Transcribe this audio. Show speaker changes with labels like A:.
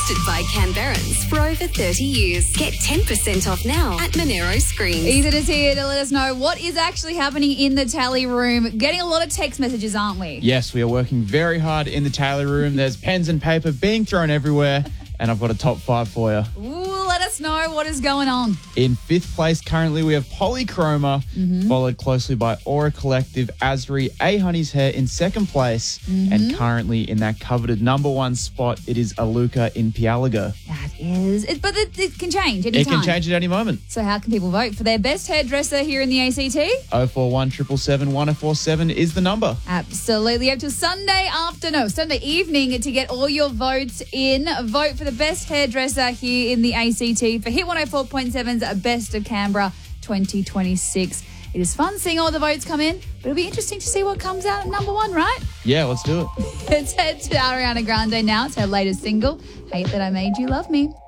A: Trusted by Canberrans for over 30 years. Get 10% off now at Monero Screens.
B: Ethan is here to let us know what is actually happening in the tally room. Getting a lot of text messages, aren't we?
C: Yes, we are working very hard in the tally room. There's pens and paper being thrown everywhere, and I've got a top 5 for you.
B: Ooh, let us know what is going on.
C: In 5th place currently, we have Polychroma, followed closely by Aura Collective, Asri, A Honey's Hair in 2nd place, and currently in that coveted number 1 spot, it is Aluka in Pialago.
B: That is, but it can change any
C: It
B: time.
C: can change at any moment.
B: So how can people vote for their best hairdresser here in the ACT?
C: 041 777 1047 is the number.
B: Absolutely. Up till Sunday evening to get all your votes in. Vote for the best hairdresser here in the ACT for Hit 104.7's Best of Canberra 2026. It is fun seeing all the votes come in, but it'll be interesting to see what comes out at number 1, right?
C: Yeah, let's do it.
B: Let's head to Ariana Grande now. It's her latest single, Hate That I Made You Love Me.